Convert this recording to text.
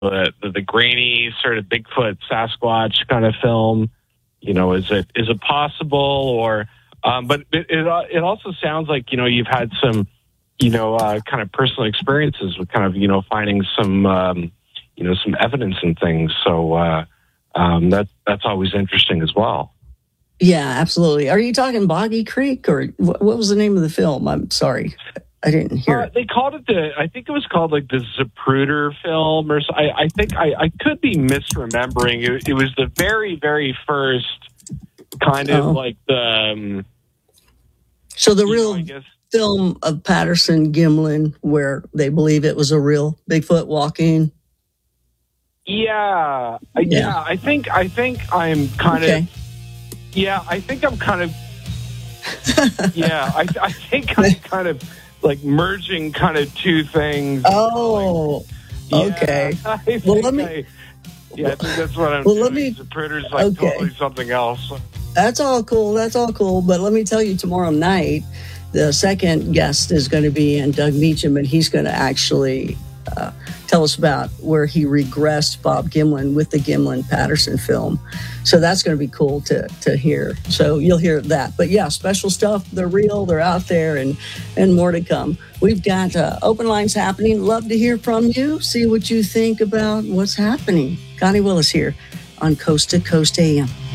the grainy sort of Bigfoot Sasquatch kind of film. Is it possible? Or but it also sounds like you've had some kind of personal experiences with kind of finding some some evidence and things. So that's always interesting as well. Yeah, absolutely. Are you talking Boggy Creek, or what was the name of the film? I'm sorry, I didn't hear it. They called it I think it was called like the Zapruder film, or I think I could be misremembering. It was the very, very first kind of like the. So the real film of Patterson Gimlin, where they believe it was a real Bigfoot walking. Yeah. I think I'm kind of. Yeah, I think I'm kind of. Yeah, I think I'm kind of like merging kind of two things. Oh, okay. I think I think that's what I'm doing. Zapruder's like totally something else. That's all cool. But let me tell you, tomorrow night, the second guest is going to be Doug Meacham, and he's going to actually tell us about where he regressed Bob Gimlin with the Gimlin-Patterson film. So that's going to be cool to hear. So you'll hear that. But yeah, special stuff. They're real. They're out there, and more to come. We've got open lines happening. Love to hear from you. See what you think about what's happening. Connie Willis here on Coast to Coast AM.